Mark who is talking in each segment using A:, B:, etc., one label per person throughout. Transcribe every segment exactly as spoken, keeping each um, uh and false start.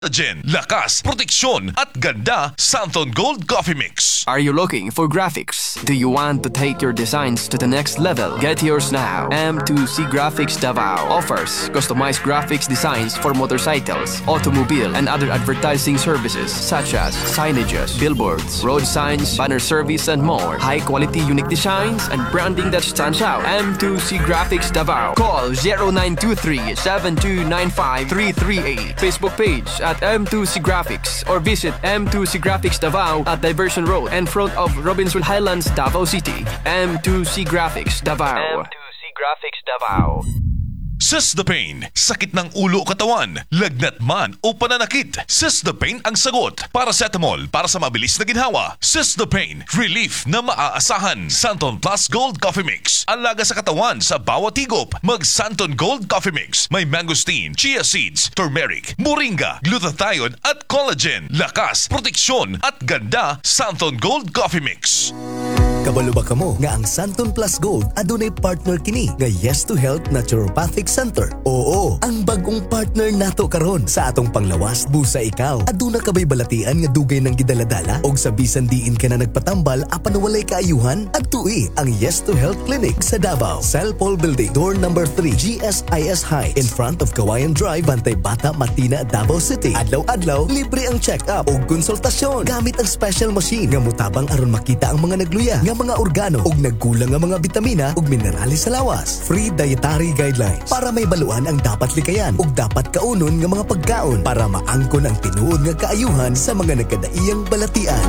A: Collagen, lakas, proteksyon at ganda. Santon Gold Coffee Mix.
B: Are you looking for graphics? Do you want to take your designs to the next level? Get yours now. M two C Graphics Davao offers customized graphics designs for motorcycles, automobile, and other advertising services such as signages, billboards, road signs, banner service, and more. High-quality unique designs and branding that stands out. M two C Graphics Davao. Call zero nine two three, seven two nine five, three three eight. Facebook page at M two C Graphics or visit M two C Graphics Davao at Diversion Road in front of Robinson Highlands, Davao City. M two C Graphics Davao. M two C Graphics Davao.
A: Sesdapain, sakit ng ulo o katawan, lagnat man o pananakit. Sesdapain ang sagot. Paracetamol para sa mabilis na ginhawa. Sesdapain, relief na maaasahan. Santon Plus Gold Coffee Mix. Alaga sa katawan sa bawat higop. Mag Santon Gold Coffee Mix. May mangosteen, chia seeds, turmeric, moringa, glutathione at collagen. Lakas, proteksyon at ganda. Santon Gold Coffee Mix.
C: Kabalo ba kamo nga ang Santon Plus Gold adunay partner kini nga Yes to Health Naturopathic Center? Oo, ang bagong partner nato karon sa atong panglawas busa ikaw. Aduna kabay balatian nga dugay ng gidaladala og sa bisan diin ka na nagpatambal apan walay kaayuhan? Adtui ang Yes to Health Clinic sa Davao, Salpol Building, door number three, G S I S Heights, in front of Kawayan Drive, Bantay Bata, Matina, Davao City. Adlaw-adlaw libre ang check-up og konsultasyon gamit ang special machine nga mutabang aron makita ang mga nagluya nga mga organo ug nagkulang nga mga bitamina ug minerales sa lawas. Free dietary guidelines para may baluan ang dapat likayan ug dapat kaunon nga mga pagkaon para maangkon ang tinuod nga kaayuhan sa mga nagkadaiyang balatian.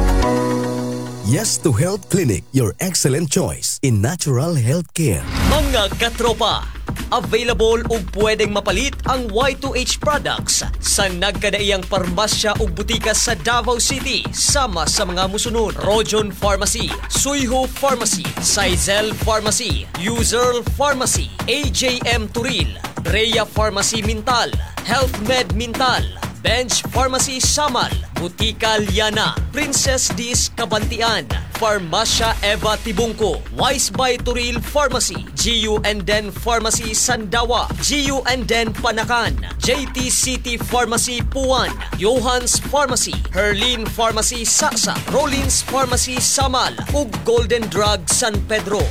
C: Yes to Health Clinic, your excellent choice in natural health care.
D: Mga katropa, available ug pwedeng mapalit ang Y two H products sa nagkadaiyang parmasya ug butika sa Davao City sama sa mga musunod: Rojon Pharmacy, Suyho Pharmacy, Sizel Pharmacy, User Pharmacy, A J M Turil, Rhea Pharmacy Mintal, Health Med Mintal, Bench Pharmacy Samal, Butika Liana, Princess Dis Kabantian, Farmasya Eva Tibungko, Wise by Turil Pharmacy, G U and Den Pharmacy Sandawa, G U and Den Panakan, J T City Pharmacy Puan, Johans Pharmacy, Herlin Pharmacy Saksa, Rollins Pharmacy Samal, ug Golden Drug San Pedro.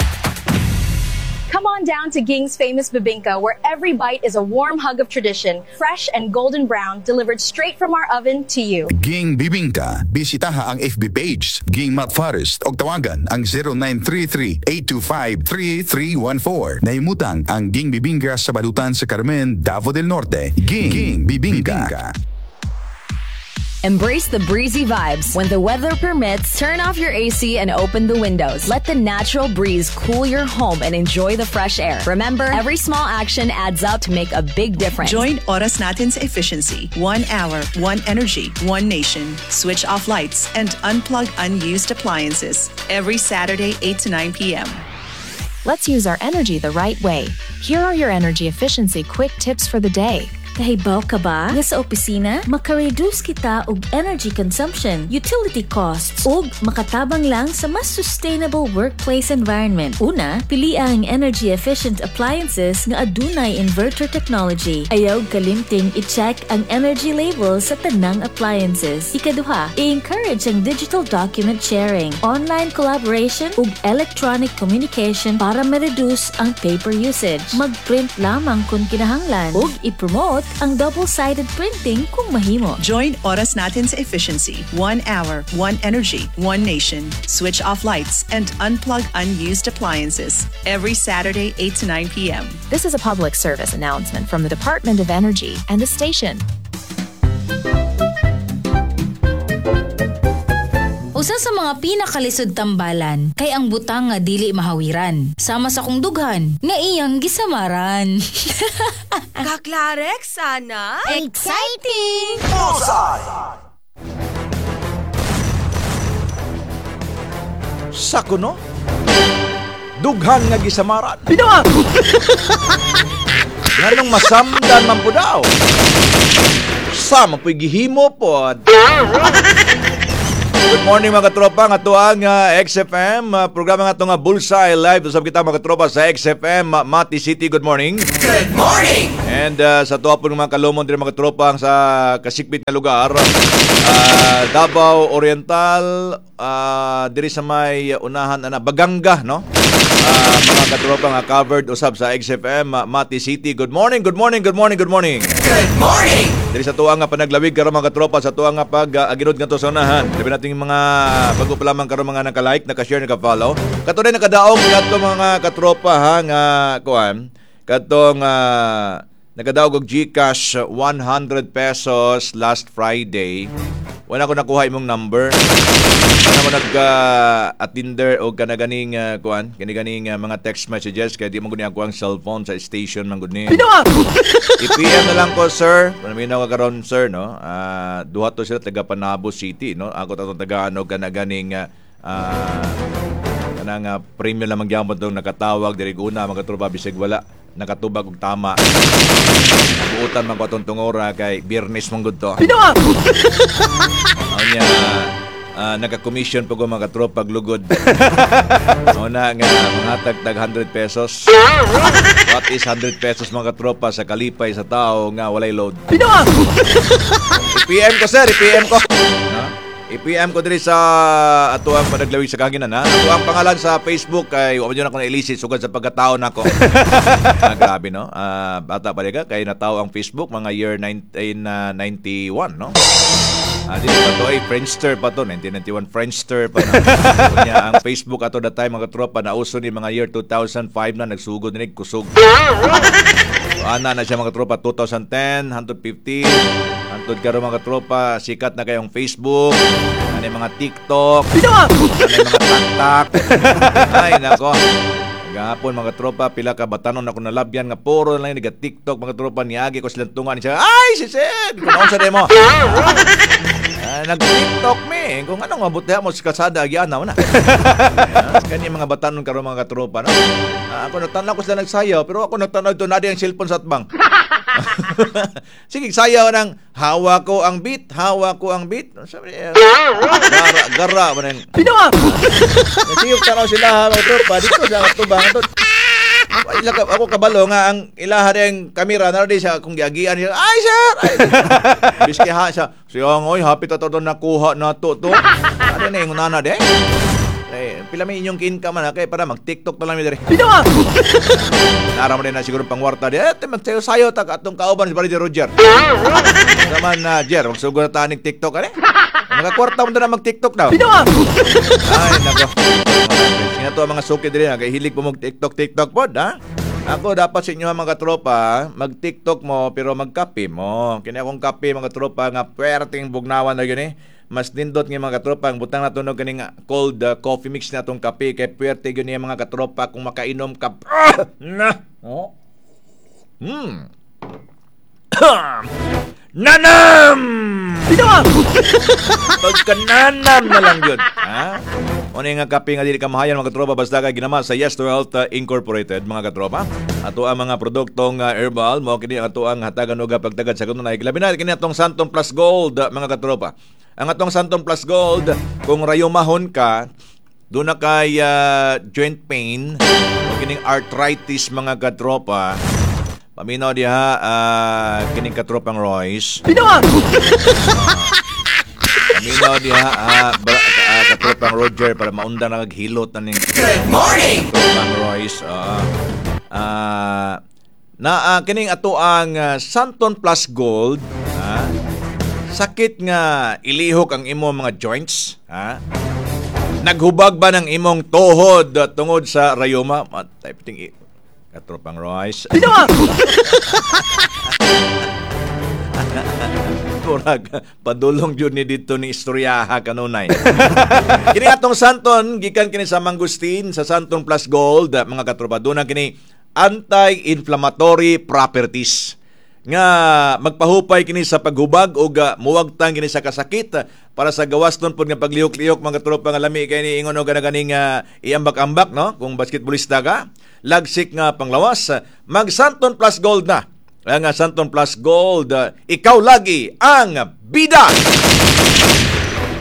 E: Come on down to Ging's famous bibingka, where every bite is a warm hug of tradition, fresh and golden brown, delivered straight from our oven to you.
F: Ging Bibingka. Bisitaha ang F B page, Ging Matt Forest, o tawagan ang zero nine three three, eight two five, three three one four. Naimutang ang Ging Bibingka sa Balutan sa Carmen, Davao del Norte. Ging, Ging Bibingka. Bibingka.
G: Embrace the breezy vibes. When the weather permits, turn off your A C and open the windows. Let the natural breeze cool your home and enjoy the fresh air. Remember, every small action adds up to make a big difference.
H: Join Oras Natin's efficiency. One hour, one energy, one nation. Switch off lights and unplug unused appliances. Every Saturday, eight to nine p.m.
I: Let's use our energy the right way. Here are your energy efficiency quick tips for the day.
J: Kahibaw ka ba? Nga sa opisina, makareduce kita og energy consumption, utility costs, ug makatabang lang sa mas sustainable workplace environment. Una, pili ang energy-efficient appliances nga adunay inverter technology. Ayaw kalimting i-check ang energy label sa tanang appliances. Ikaduha, i-encourage ang digital document sharing, online collaboration, ug electronic communication para ma-reduce ang paper usage. Mag-print lamang kung kinahanglan, ug i-promote ang double-sided printing kung mahimo.
H: Join Oras Natin's efficiency. One hour, one energy, one nation. Switch off lights and unplug unused appliances. Every Saturday, eight to nine p.m.
I: This is a public service announcement from the Department of Energy and the station.
K: Usa sa mga pinakalisod tambalan kay ang butang nga dili mahawiran. Sama sa kong dughan nga iyang gisamaran.
L: Kaklarek sana?
K: Exciting!
M: Pusay! Sa kuno? Dughan nga gisamaran.
L: Binuang!
M: Nganong masamdan man po daw. Sama po'y gihimo po. Good morning mga katropa, nga tuang uh, X F M, uh, programa nga ito nga Bullseye Live. Usap kita mga katropa sa X F M, uh, Mati City, good morning.
N: Good morning!
M: And uh, sa tuwa po ng mga kalumon din mga katropa sa kasikbit na lugar, uh, Davao Oriental, uh, diri sa may unahan na Baganga, no? Uh, mga katropa nga covered usab sa X F M, uh, Mati City, good morning, good morning, good morning, good morning.
N: Good morning!
M: Diri sa tuwa nga panaglawig karon mga katropa, sa tuwa nga pag uh, aginod nga to sa unahan. Labi nating mga bago pa lamang karon mga naka-like, naka-share, naka-follow. Kato rin nakadaog kadto mga katropa ha nga kuan. Kadtong uh, nakadaog og GCash one hundred pesos last Friday. Wala ko nakuha imong number. Wala mo nag-attender uh, o kanaganing uh, kuan, kanaganing uh, mga text messages kaya di mo guni ako ang cellphone sa station man gud ni. I-P M na lang ko, sir. Paminaw ka karon, sir, no. Uh, duha to sila taga Panabo City, no. Ako tatong taga ano kanaganing uh, uh, kanang uh, premium lamang gyapon tong nakatawag diri una mga tropa bisig wala nakatubag og tama. Nabuutan man ko atong tungora kay Biyernes man gud to. Anya uh, naka-commission po ko mga tropa paglugod. Una nga mga tag-tag one hundred pesos. What is one hundred pesos mga tropa sa kalipay sa tao nga walay load? I-P M ko sir, I-P M ko. No? I-P M ko diri sa ato ang panaglawig sa kaginan ha. Ato ang pangalan sa Facebook kay wa man ako na-illicit sugad sa pagkatao nako. Ah, grabe no. Uh, bata pa ka kay natawo ang Facebook mga year nineteen ninety-one no. Ah, dito pa to ay Friendster pa to nineteen ninety-one Friendster pa na. Kunya ang Facebook ato that time mga tropa nauso ni mga year two thousand five na nagsugod ni kusog. So, ana na siya mga tropa two thousand ten, one fifteen. Antod karon mga tropa, sikat na kayong Facebook, ano mga TikTok, ano mga TikTok. Ay nako. Gahapon mga tropa, pila ka batanon ako nalabyan nga puro lang niga TikTok mga tropa niagi ko silang tungan siya. Ay si Sid, kunaon sa demo. Uh, nag-TikTok me. Kung anong mabuti mo sa kasada, agyan na. Kani mga batanon karon mga katropa. No? Uh, ako nagtanaw ko sila nagsayaw, pero ako nagtanaw ito na di ang cellphone sa atbang. Sige, sayaw ng hawa ko ang beat, hawa ko ang beat. Sabi niya, gara, gara. Pinawa! Sige, tanaw sila mga tropa. Dito sa atubang. Ako kabalo nga ang ilaha rin kamera na rin siya kung giagian siya. Ay sir! Ay, biski ha siya. Siya ngoy, happy to to nakuha na to to. Ano na yung nana de? Ay, pila may inyong kinka man kay para mag-TikTok na lang mi diri. Pinawa! Nara mo rin na siguro pangwarta di. Eh, magsayo-sayo ta atong kauban si Barry Roger. Saman na Jer, magsugod na tanig TikTok ani. Nagakwarta mo na mag-TikTok daw. Pinawa! Ay, nako. Nga to ang mga suki diri na kay hilig po mag-TikTok TikTok pod ha. Ako dapat sa inyo mga tropa, mag-TikTok mo pero mag-kape mo. Kini akong kape mga tropa nga perting bugnawan na yun eh. Mas nindot nga mga katropa ang butang natunog kaning cold uh, coffee mix na tong kape kay pwerte gyud niya mga katropa kung makainom ka. Na. Oh. Hmm. Nanam! Pinawa! Pagkananam na lang yun. Ha? Ano yung kape nga dili kamahayan mga katropa basta ka ginama sa Yes to Health uh, Incorporated mga katropa. Ato ang mga produktong uh, herbal mo kini ato ang hatagan og pagtagad sa kanunay. Labi na kini atong Santon Plus Gold uh, mga katropa. Ang atong Santon Plus Gold kung rayumahon ka doon na kay uh, joint pain o kining arthritis mga katropa. Paminaw diha uh, kining katropang Royce. Pinawa! Paminaw diha uh, uh, katropang Roger para maundang naghilot na ning Good morning! Katropang Royce. Uh, uh, na uh, kining ato ang uh, Santon Plus Gold. Uh, sakit nga ilihok ang imo mga joints. Ha? Naghubag ba ng imong tuhod uh, tungod sa rayuma? Type ting katropang Royce. Pinawa! Turag, padulong yun ni dito ni istoryaha kanunay. Kini atong Santon, gikan kini sa Mangustin, sa Santon Plus Gold, mga katropa, doon na kini anti-inflammatory properties. Nga magpahupay kini sa paghubag o uh, muwagtang kini sa kasakit uh, para sa gawas nun po nga paglihok-lihok mga katropa nga lami kay ni ingon o ganaganing uh, iambak-ambak no kung basketballista ka lagsik nga panglawas uh, mag Santon Plus Gold na ang uh, Santon Plus Gold uh, ikaw lagi ang bida.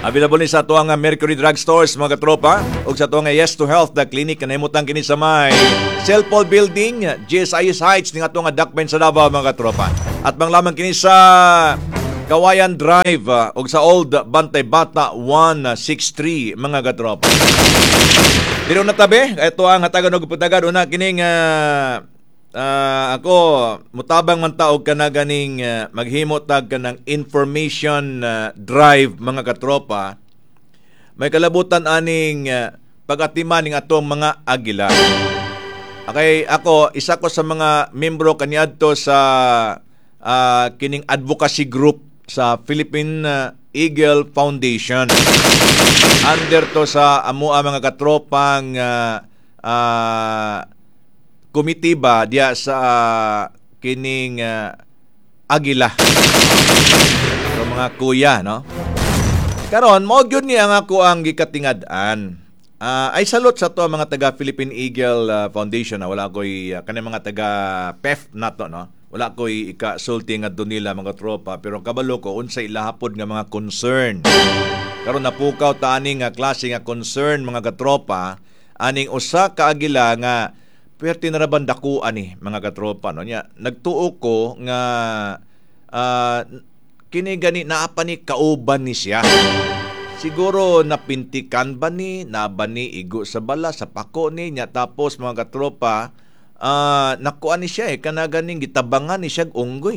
M: Available ni sa tuwang Mercury Drug Stores mga katropa ug sa tuwang Yes to Health the clinic na imutang kini sa may Cellpol Building, G S I S Heights ning atong Dakbayn sa Davao mga katropa. At manglamang kini sa Kawayan Drive uh, ug sa Old Bantay Bata one sixty-three mga katropa. Dito na tabi, ito ang hatagan og putagan una kining uh, Uh, ako mutabang man taog ka na ganing uh, maghimo tag ka ng information uh, drive mga katropa. May kalabutan aning uh, pag-atiman ning atong mga agila. Okay, ako isa ko sa mga membro kaniadto sa uh, kining advocacy group sa Philippine uh, Eagle Foundation. Under to sa amo mga katropang uh, uh, komitiba diya sa uh, kining uh, agila. So mga kuya, no? Karon mo gyud ni ang ako ang gikatingad-an. Uh, ay salot sa to mga taga Philippine Eagle uh, Foundation na wala koy uh, kanang mga taga P E F nato, no? Wala koy ikasulti ngadto nila mga tropa, pero kabalo ko unsay ilahapod nga mga concern. Karon napukaw ta aning nga klase nga concern mga katropa aning usa ka agila nga perti na raban dakuan ni mga katropa, no nya nagtuo ko nga uh, kini gani naa pa ni kauban ni siya. Siguro napintikan ba ni na ba ni igo sa bala sa pako ni nya tapos mga katropa uh, nakuan ni siya eh kana ganing gitabangan ni siya unggoy.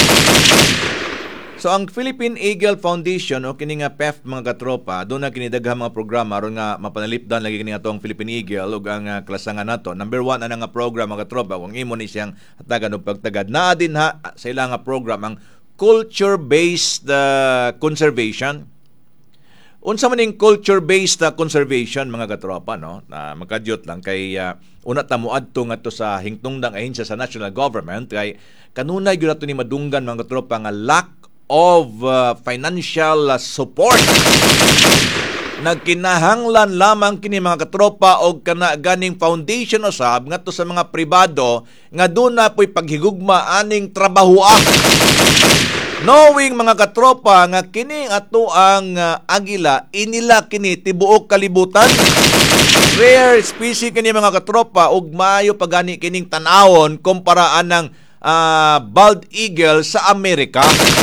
M: So ang Philippine Eagle Foundation o kini nga P E F mga katropa, doon na kini daghang mga programa aron nga mapanalipdan lagi kini atong Philippine Eagle ug ang uh, klasangan nato. Number one ana nga program mga katropa kung imo ni siyang hatagan og pagtagad. Naa din ha sa ilang nga program ang culture-based uh, conservation. Unsa man ning culture-based uh, conservation mga katropa, no? Na makadyot lang kay uh, una ta moadto ngadto sa hingtungdang ahensya sa national government kay kanunay gyud ato ni madunggan mga katropa nga lack of uh, financial uh, support. Nagkinahanglan lamang kini mga katropa og kana ganing foundation usab ngadto sa mga pribado nga doon na po'y paghigugma aning trabahoa. Knowing mga katropa nga kini ato ang uh, agila inila kini tibuok kalibutan. Rare species kini mga katropa ug maayo pagani kining tan-awon komparaan ng uh, bald eagle sa Amerika.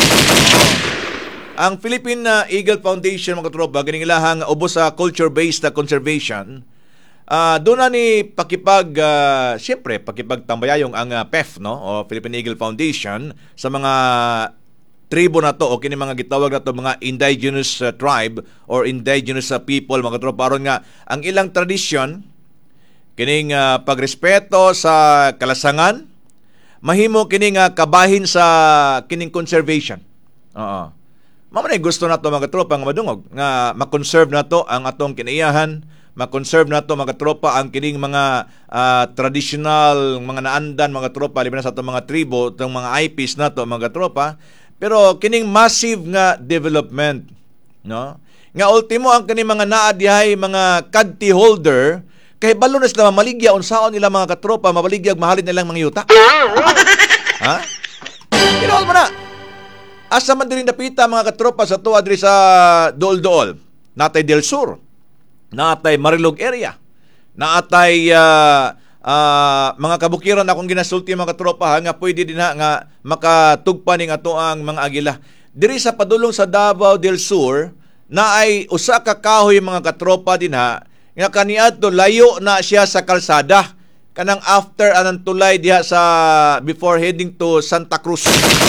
M: Ang Philippine uh, Eagle Foundation mga katropa ganing ilahang ubos sa culture-based uh, conservation. Uh, doon na ni pakipag uh, siyempre pakipagtambayayong ang uh, P E F no o Philippine Eagle Foundation sa mga tribo na to o kini mga gitawag na to mga indigenous uh, tribe or indigenous uh, people mga katropa aron nga ang ilang tradisyon kining uh, pagrespeto sa kalasangan mahimo kining uh, kabahin sa kining conservation. Oo. Mamanay gusto na to mga tropa nga madungog nga makonserve na to ang atong kinaiyahan, makonserve na to mga tropa ang kining mga uh, traditional mga naandan mga tropa liban na sa atong mga tribo, itong mga I Ps na to mga tropa. Pero kining massive nga development, no? Nga ultimo ang kining mga naa dihay mga kadti holder kay balo na sila mamaligya unsaon nila mga katropa mamaligya mahalin nilang mga yuta. Ha? Pero mo na asa man din napita mga katropa sa tuwa diri sa Dool-Dool, natay Del Sur, natay Marilog area, natay uh, uh, mga kabukiran akong ginasulti mga katropa ha, nga pwede din ha, nga makatugpa ning ato ang mga agila. Diri sa padulong sa Davao del Sur, na ay usa ka kahoy mga katropa din ha, nga kaniadto layo na siya sa kalsada. Kanang after anang tulay diha sa before heading to Santa Cruz.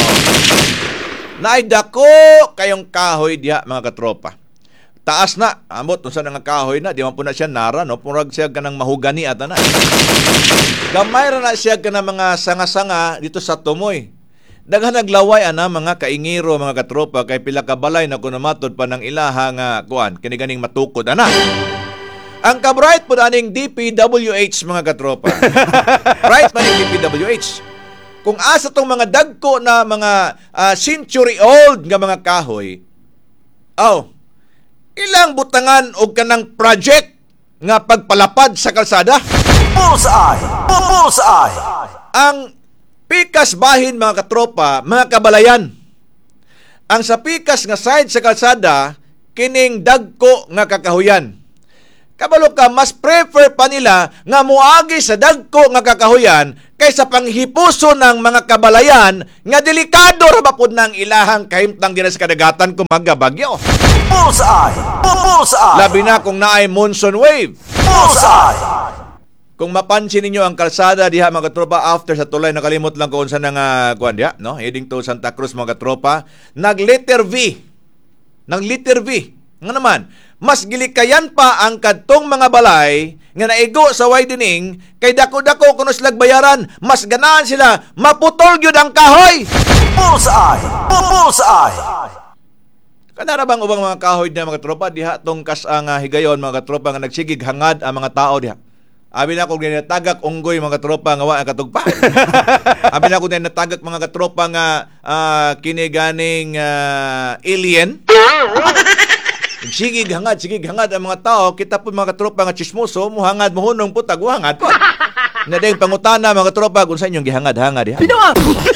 M: Naay dako kayong kahoy diha mga katropa. Taas na, amot unsa nga kahoy na, di man po na siya nara no, purag siya kanang mahugani ata na. Gamay ra na siya kanang mga sanga-sanga dito sa tumoy. Daghan naglaway ana mga kaingiro mga katropa kay pila ka balay na kuno matod pa ng ilaha nga kuan kini ganing matukod ana. Ang kabright po aning D P W H mga katropa. Right man D P W H. Kung asa tong mga dagko na mga uh, century old nga mga kahoy, oh, ilang butangan og kanang project nga pagpalapad sa kalsada?
N: Bullseye! Bullseye!
M: Ang pikas bahin mga katropa, mga kabalayan. Ang sa pikas nga side sa kalsada, kining dagko nga kakahuyan. Kabalo ka, mas prefer pa nila nga muagi sa dagko nga kakahuyan kaysa panghipuso ng mga kabalayan nga delikado ra ba pud nang ilahang kahimtang ginas kadagatan kung magabagyo.
N: Bullseye! Bullseye!
M: Labi na kung naay monsoon wave.
N: Bullseye!
M: Kung mapansin ninyo ang kalsada diha mga katropa after sa tulay, nakalimot lang kung saan nga uh, kuan diha, no? Heading to Santa Cruz mga katropa, nag letter V. Nang letter V. Nga naman, mas gilikayan pa ang kadtong mga balay nga naigo sa widening kay dako-dako kuno sila bayaran, mas ganahan sila maputol gyud ang kahoy.
N: Bullseye! Bullseye!
M: Kanara bang ubang mga kahoy na mga tropa diha tong kas ang uh, higayon mga tropa nga nagsigig hangad ang mga tao diha. Abi na kung ginatagak unggoy mga tropa nga wa ang katugpa. Abi na kung natagak mga katropa nga uh, kini ganing uh, alien. Sige hangad, sige hangad ang mga tao, kita po mga katropa nga chismoso, muhangad mohunong putag hangad po. Na ding pangutana mga katropa kung sa inyong gihangad-hangad diha. Pinawa.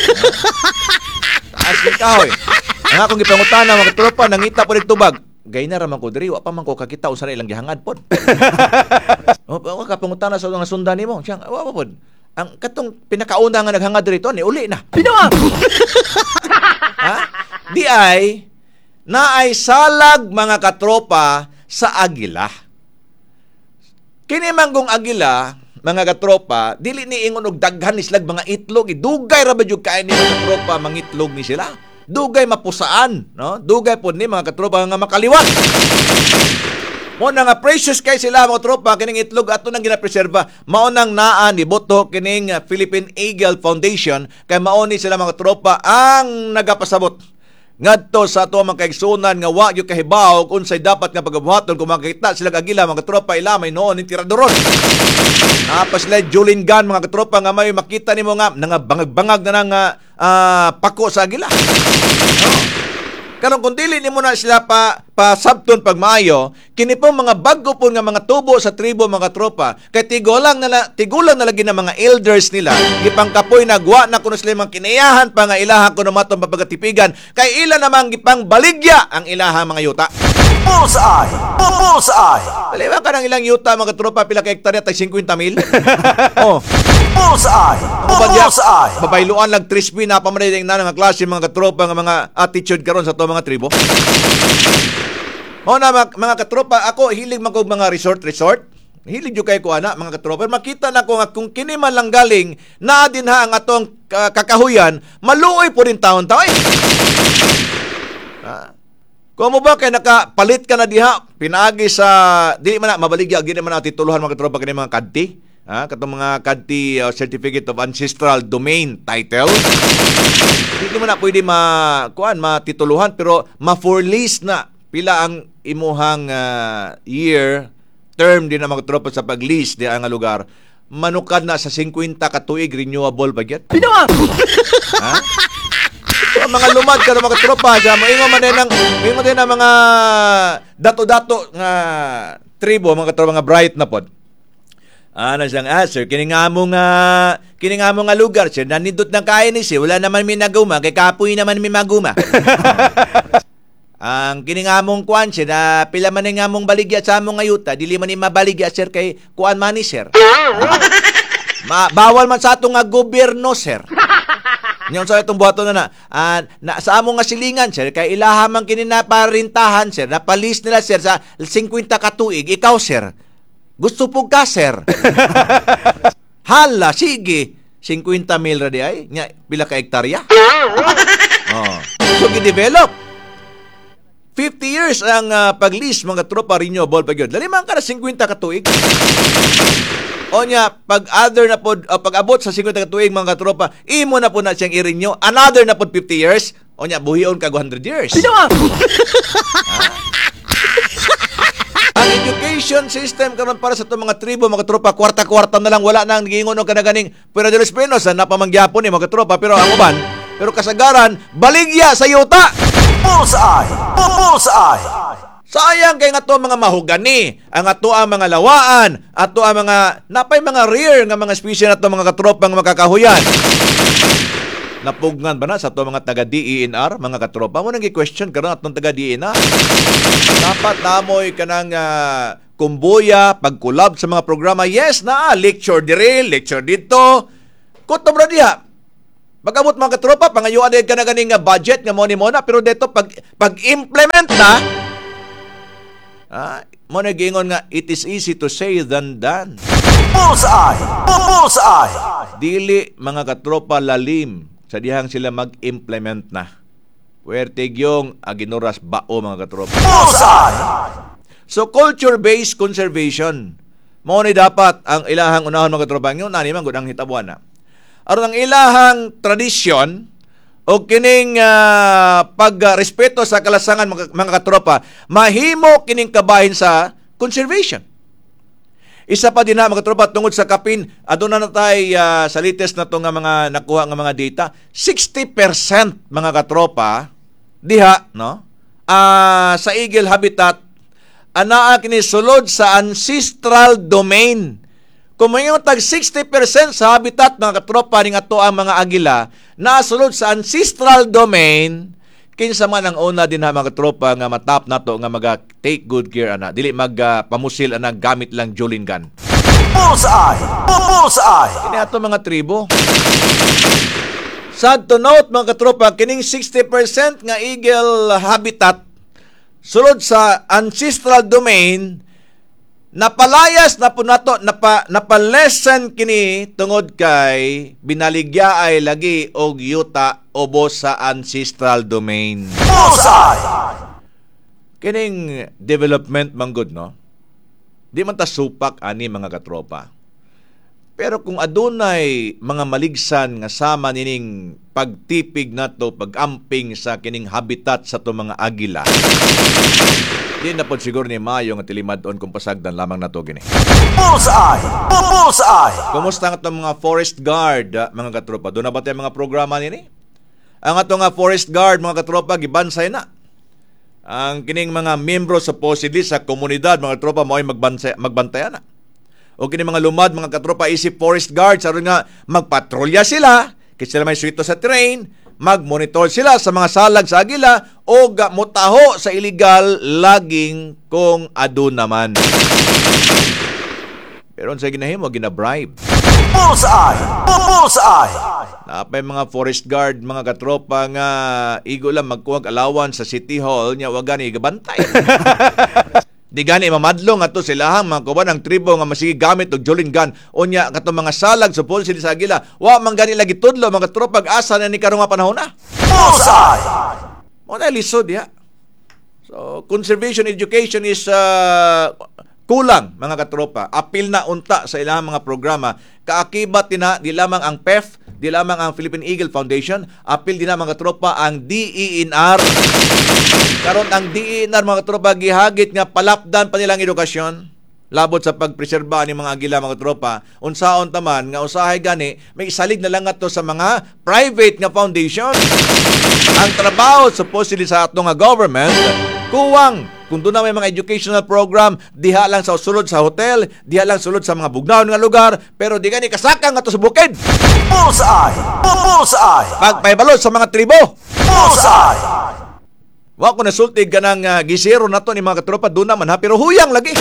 M: Taas ni kahoy. Ang akong gipangutana mga katropa nangita po tubag. Gay na raman ko diri, wa pa man ko kakita usa na ilang gihangad pod. O ka pangutana sa mga sundan nimo, siya wa pa pod. Ang katong pinakauna nga naghangad diri to ni uli na. Pinawa. Ha? Di ay na ay salag mga katropa sa agila. Kini manggong agila, mga katropa, dili ni ingon og daghan ni slag mga itlog, idugay ra ba jud kain ni mga katropa mangitlog ni sila. Dugay mapusaan, no? Dugay pod ni mga katropa nga makaliwat. Mo na nga precious kay sila mga tropa kining itlog ato nang ginapreserba. Mao nang naa ni boto kining Philippine Eagle Foundation kay mao ni sila mga tropa ang nagapasabot ngadto sa ato mga kaigsunan nga wa gyud kahibaw kung unsay dapat nga pagabuhaton kung makakita sila agila mga katropa ilamay noon ni tiradoron. Napa sila Julin Gun mga katropa nga may makita nimo nga nga bangag-bangag na nga uh, pako sa agila. No. Karon kung dili nimo na sila pa pa sabton pag maayo, kini po mga bago po nga mga tubo sa tribo mga tropa, kay tigulang na tigulang na lagi na mga elders nila, gipangkapoy nagwa na kuno sila mga kinayahan pa nga ilaha kuno matong papagatipigan, kay ila namang gipang baligya ang ilaha mga yuta.
N: Bullseye! Bullseye!
M: Daliwa ka ng ilang yuta mga tropa pila ka hektarya tay fifty mil. Oh.
N: Bullseye! Bullseye!
M: Babayluan lang trispi na pamaday na nga klase mga katropa nga mga attitude karon sa to mga tribo. Mo na mga, mga katropa, ako hilig magog mga resort resort. Hilig jud kay ko ana mga katropa. Makita na ko nga kung kini man lang galing na din ha ang atong uh, kakahuyan, maluoy po rin taon-taon. Ah. Kung mo ba kay nakapalit ka na diha, pinaagi sa di man na mabaligya gid man natin tuluhan mga katropa kini mga kadti. Ha, katong mga kadti uh, Certificate of Ancestral Domain title. Hindi mo na pwede ma kuan matituluhan pero ma-for lease na pila ang imuhang uh, year term din ang mga tropa sa pag-lease di ang lugar. Manukad na sa fifty ka tuig renewable ba gyud? Pinawa. Ha? So, mga lumad ka ng mga tropa diyan mo ingon man din ang ingon din ang mga dato-dato nga tribo mga tropa nga bright na pod. Ano siyang, ah, sir, kiningamo nga, kiningamo nga lugar, sir, nanindot ng kain ni sir, wala naman may naguma, kay kapoy naman may maguma. Ang kiningamong kuan, sir, na pila man nga mong baligya sa among ayuta, dili man ni mabaligya, sir, kay kuan man ni, sir. Ma, bawal man sa atong nga gobyerno, sir. Ngayon sa itong buhato na na, uh, na sa among nga silingan, sir, kay ilahamang kininaparintahan, sir, napalis nila, sir, sa fifty ka tuig, ikaw, sir. Gusto po ka, sir. Hala, sige. fifty mil ra di ay. Nya, pila ka hektarya. Oh. So, gi-develop. fifty years ang uh, pag-lease mga tropa renewable pag yun. Lalimang ka na fifty ka tuig. O nya, pag other na po, uh, pag-abot sa fifty ka tuig mga tropa, imo na po na siyang i-renew. Another na po fifty years. O nya, buhion ka one hundred years. Pinawa! Ang education system karon para sa itong mga tribo, mga tropa, kwarta-kwarta na lang, wala nang giingon o kanaganing pero de los Pinos, na napamanggyapo ni mga tropa, pero ang uban, pero kasagaran, baligya sa yuta!
N: Bullseye! Bullseye!
M: Sayang kay nga to mga mahugani, ang ato ang mga lawaan, ato ang mga, napay mga rare nga mga species na to mga katropa, mga makakahuyan. Napugnan ba na sa to mga taga D E N R, mga katropa? Mo nang i-question karon atong taga D E N R. Dapat namoy kanang uh, kumbuya, pag-collab sa mga programa. Yes na, lecture dire, lecture dito. Kutob ra diha. Pag-abot mga katropa, pangayuan din ka na ganing uh, budget nga mo ni mo na, pero dito pag pag-implement na, ah, mo nagingon nga it is easy to say than done.
N: Bullseye! Bullseye!
M: Dili mga katropa lalim sa dihang sila mag-implement na. Puwerte gyong aginuras bao mga katropa.
N: Bullseye!
M: So culture-based conservation mo ni dapat ang ilahang unahon mga katropa nyo nani man gud ang hitabuan na. Aron ang ilahang tradisyon o kining uh, pagrespeto sa kalasangan mga, mga katropa mahimo kining kabahin sa conservation. Isa pa din na mga tropa tungod sa kapin, aduna na tay uh, sa latest na to nga mga nakuha nga mga data, sixty percent mga katropa diha no. Uh, sa eagle habitat anaa kini sulod sa ancestral domain. Kung mayong tag sixty percent sa habitat mga katropa ning ato ang mga agila na sulod sa ancestral domain, kinsa man ang una din ha mga tropa nga matap nato nga maga take good care ana dili mag uh, pamusil ana gamit lang Jolin gun.
N: Bullseye! Bullseye!
M: Kini ato mga tribo. Sad to note mga katropa kining sixty percent nga eagle habitat sulod sa ancestral domain napalayas na po nato napa napalesen kini tungod kay binaligya ay lagi og yuta ubos sa ancestral domain.
N: Bullseye!
M: Kining development manggod no. Di man ta supak ani mga katropa. Pero kung adunay mga maligsan nga sama nining pagtipig nato pag-amping sa kining habitat sa to mga agila. Di na po siguro ni Mayo nga tilimadon kung pasagdan lamang na to gini.
N: Bullseye! Bullseye!
M: Kumusta nga itong mga forest guard, mga katropa? Doon na ba tayo mga programa nini? Ang ato nga forest guard, mga katropa, gibansay na. Ang kining mga membro supposedly sa komunidad, mga katropa, mo ay magbansay, magbantayan na. O kining mga lumad, mga katropa, isip forest guard, saron nga magpatrolya sila, kasi sila may suito sa train, mag-monitor sila sa mga salag sa agila o mutaho sa illegal logging kung ado naman. Pero sa ginahimo, gina-bribe.
N: Bullseye! Bullseye!
M: Napay mga forest guard, mga katropa nga igo lang magkuwag alawan sa City Hall nya wag gani gabantay. Di gani mamadlong ato silahang mga kuban ang tribo nga masige gamit og Jolin gun unya kato mga salag sa police sa agila wa man gani lagi tudlo mga tropa asa na ni karong nga panahon na.
N: Bullseye!
M: Mo na lisod ya. So conservation education is uh, kulang mga katropa. Apil na unta sa ilang mga programa. Kaakibat tina di lamang ang P E F, di lamang ang Philippine Eagle Foundation, apil din na mga tropa ang D E N R. Karon ang D E N R mga tropa gihagit nga palapdan pa nilang edukasyon labot sa pagpreserba ni mga agila mga tropa. Unsaon taman nga usahay gani may isalig na lang ato sa mga private nga foundation. Ang trabaho supposedly sa ato nga government kuwang kung doon na may mga educational program, diha lang sa sulod sa hotel, diha lang sulod sa mga bugnaon nga lugar, pero di gani kasakang ato sa bukid.
N: Bullseye! Bullseye!
M: Pagpaybalot sa mga tribo.
N: Bullseye!
M: Wa ko nasultig ka ng uh, gisero na to ni mga katropa, doon naman ha, pero huyang lagi.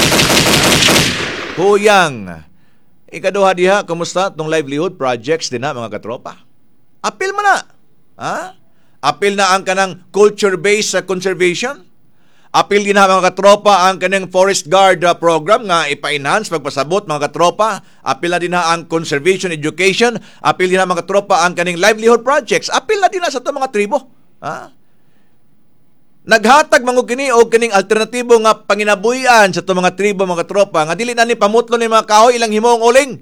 M: Huyang. Ikaduha diha, kumusta itong livelihood projects din na mga katropa? Apil mo na. Ha? Apil na ang kanang culture-based uh, conservation? Apil din na mga katropa ang kanang forest guard uh, program nga ipa-enhance pagpasabot mga katropa. Apil na din na ang conservation education. Apil din na mga katropa ang kanang livelihood projects. Apil na din na sa ito mga tribo. Ha? Naghatag mangog kini og kining alternatibo nga panginabuhian sa ito mga tribo mga katropa nga dili na ni pamutlo ni mga kahoy ilang himong uling.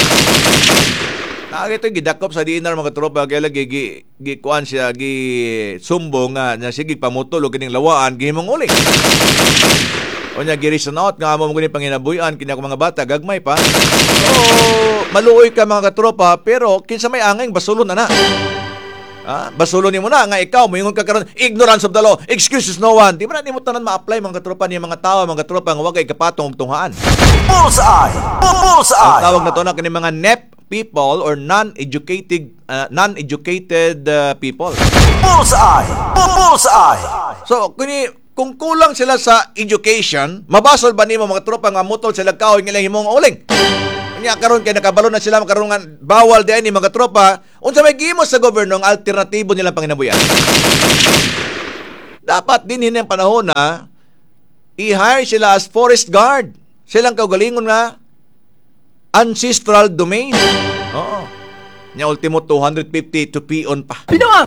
M: Nakita gidakop sa D N R mga tropa kaya lagi gi, gi kuan siya gi sumbo nga na sige pamutol og kining lawaan gihimong uli. Onya gi reason out nga amo mo kini panginabuhian kini ako mga bata gagmay pa. So maluoy ka mga katropa pero kinsa may angay basulon na na. Ah, basulon nimo na nga ikaw moingon ka karon ignorance of the law, excuses no one. Di ba na nimo tanan ma-apply mga katropa ni mga tawo mga katropa nga wa kay kapatong og tunghaan.
N: Bullseye! Bullseye!
M: Ang tawag na to na kini mga N E P people or non-educated uh, non-educated uh, people.
N: Bullseye! Bullseye!
M: So, kuni kung kulang sila sa education, mabasol ba nimo mga tropa nga mutol sila kahoy nga himong uling? Nya karon kay nakabalo na sila karon nga bawal di ni mga tropa, unsa may gimo sa gobyerno ang alternatibo nila panginabuyan? Dapat din hinang panahon na i-hire sila as forest guard. Silang kaugalingon nga ancestral domain. Oo. Nya ultimo two hundred fifty to peon pa. Pinuang!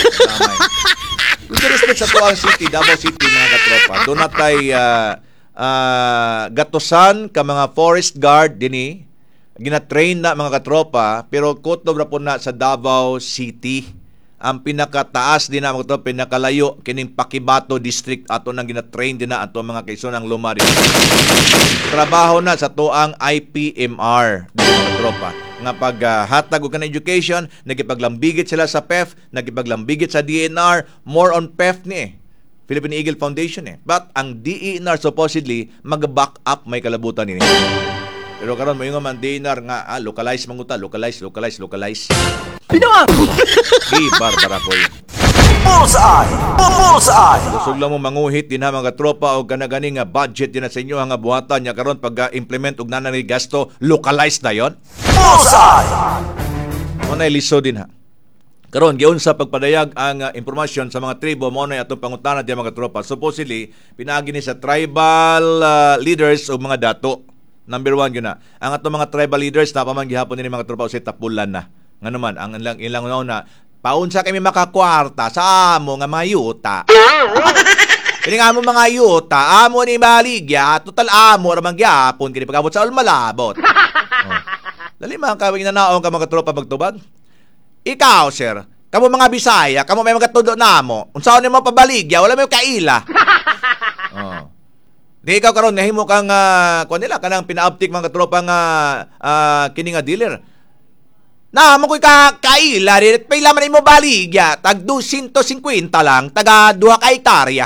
M: With respect sa tuang city, Davao City mga katropa, doon natay uh, uh, gatusan ka mga forest guard dini, gina-train na mga katropa, pero kutob ra po na sa Davao City. Ang pinakataas din na mga katropa, pinakalayo, kining Pakibato District, ato nang gina-train din na ato mga kaisunang lumari. Trabaho na sa tuang I P M R, mga katropa. Nga paghatag uh, og kanang education, nagipaglambigit sila sa P E F, nagipaglambigit sa D N R, more on P E F ni eh. Philippine Eagle Foundation eh. But ang D E N R supposedly mag-back up may kalabutan ni. Pero karon mo yung man D N R nga ah, localize manguta, localize, localize, localize. Pinuang! Di barbara ko yun.
N: Bullseye! Bullseye!
M: Kusog lang mo manguhit din ha mga tropa o ganagani nga budget din na sa inyo nga buhatan niya karon pag-implement og nanang gasto, localize na yon.
N: Bullseye!
M: Muna liso din ha. Karon giun sa pagpadayag ang uh, impormasyon sa mga tribo mo na atong pangutana diya mga tropa. Supposedly pinaagi ni sa tribal uh, leaders o mga dato. Number one yun na. Ang atong mga tribal leaders na paman gihapon ni mga tropa usay tapulan na. Nga naman ang ilang ilang na paunsa kami makakwarta sa amo nga mga yuta. Kini nga amo mga yuta, amo ni baligya, total amo ra man gyapon kini pagabot sa ulmalabot. Oh. Dali man kawing nanaon ka mga tropa magtubag. Ikaw, sir, kamo mga Bisaya, kamo may mga tudo namo. Unsaon nimo pabaligya, wala may kaila. Oh. Di ikaw karon nahimo kang uh, kuan nila kanang pinaaptik mga tropa nga uh, kini nga dealer. Na mo koy ka kaila rin pila man imo baligya tag two hundred fifty lang taga duha ka hektarya.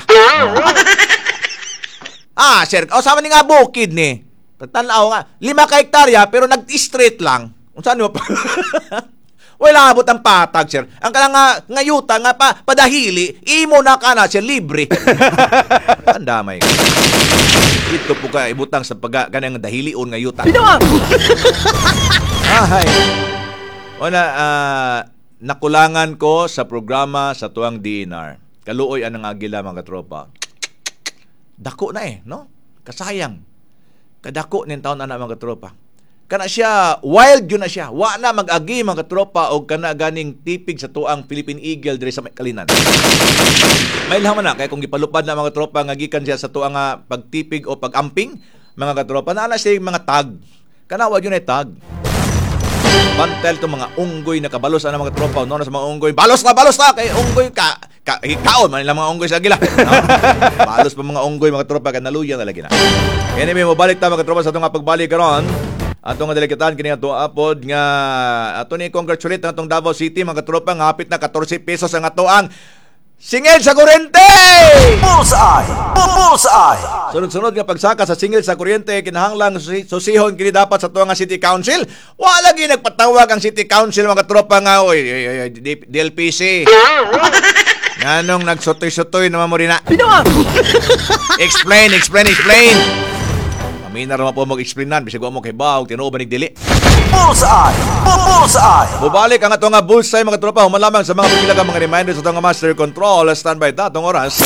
M: Ah, sir, o sama ni nga bukid ni. Tanaw nga lima ka hektarya pero nag-straight lang. Unsa nimo pa? Wala abot ang patag, sir. Ang kala nga ngayuta nga pa padahili, imo na kana sir libre. Ang damay. Ito po ka ibutang sa pag kanang dahilion ngayuta. Pinuang! Ahay. Una, uh, nakulangan ko sa programa sa tuang D N R. Kaluoy anang agila mga katropa. Dako na eh, no? Kasayang. Kadako nin taon na mga katropa. Kana siya, wild yun na siya. Wa na mag-agi mga katropa o kana ganing tipig sa tuang Philippine Eagle diri sa Kalinan. May laman na, kaya kung gipalupad na mga katropa, ngagikan siya sa tuang uh, pagtipig o pag-amping, mga katropa, na na siya mga tag. Kana wag yun ay tag. Bantel to mga unggoy na kabalos na mga tropa, no na sa mga unggoy. Balos na, balos na kay unggoy ka. ka kaon man nila mga unggoy sa agila. No? Balos pa mga unggoy mga tropa kanaluyan na lagi na. Anyway, mabalik ta mga tropa sa atong pagbalik karon. Atong nga delikatan kini ato apod nga ato ni congratulate ang atong Davao City mga tropa nga hapit na fourteen pesos ang ato ang singil sa kuryente!
N: Bullseye! Bullseye!
M: Sunod-sunod nga pagsaka sa singil sa kuryente, kinahanglang susihon kini dapat sa tuwa nga City Council. Wala lagi nagpatawag ang City Council mga tropa nga, oy, D L P C. Nanong nagsutoy-sutoy naman mo rin na. Explain, explain, explain. Minar naman po mag-explainan, bisig mo kay Baog, tinuoban ni Dili.
N: Bullseye! Bullseye!
M: Bubalik ang ato nga bullseye mga tropa, humalamang sa mga pipilagang mga reminders sa ato nga master control. Standby tatong oras.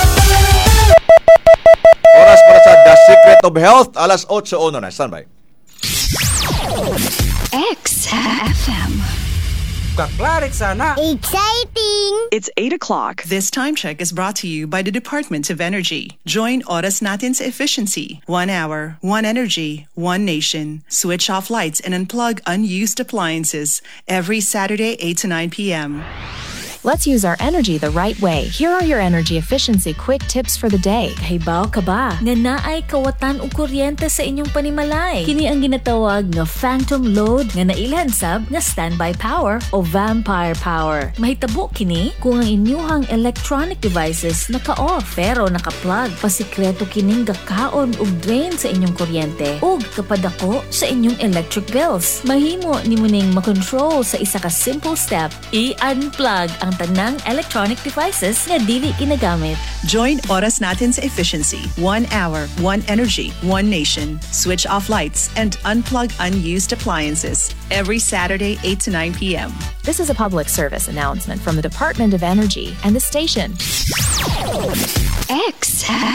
M: Oras para sa The Secret of Health, alas eight o na. Standby.
O: X F M.
P: Kaklarik sana.
H: Exciting! It's eight o'clock. This time check is brought to you by the Department of Energy. Join Oras Natin's efficiency. One hour, one energy, one nation. Switch off lights and unplug unused appliances every Saturday eight to nine p.m.
I: Let's use our energy the right way. Here are your energy efficiency quick tips for the day.
J: Kahibaw ka ba? Nga naay kawatan o kuryente sa inyong panimalay. Kini ang ginatawag nga phantom load nga nailhan sab nga standby power o vampire power. Mahitabo kini kung ang inyuhang electronic devices naka-off pero naka-plug. Pasikreto kining gakaon ug drain sa inyong kuryente ug kapadako sa inyong electric bills. Mahimo nimo ning makontrol sa isa ka simple step. I-unplug ang tanang electronic devices nga dili ginagamit.
H: Join Oras Natin sa Efficiency. One hour, one energy, one nation. Switch off lights and unplug unused appliances. Every Saturday, eight to nine p.m.
I: This is a public service announcement from the Department of Energy and the station.
O: X